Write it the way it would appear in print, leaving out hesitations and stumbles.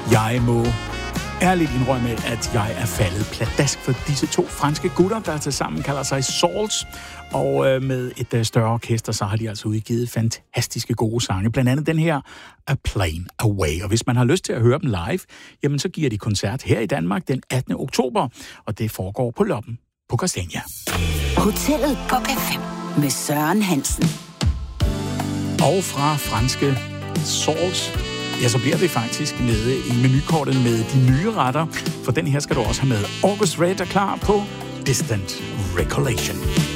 Jeg må ærligt indrømme, at jeg er faldet pladask for disse to franske gutter, der tilsammen kalder sig Salts. Og med et større orkester, så har de altså udgivet fantastiske gode sange. Blandt andet den her, A Plane Away. Og hvis man har lyst til at høre dem live, jamen så giver de koncert her i Danmark den 18. oktober. Og det foregår på Loppen på Christiania. Hotellet på P5 med Søren Hansen. Og fra franske Salts, ja, så bliver vi faktisk nede i menukortet med de nye retter. For den her skal du også have med. August Red er klar på Distant Recollection.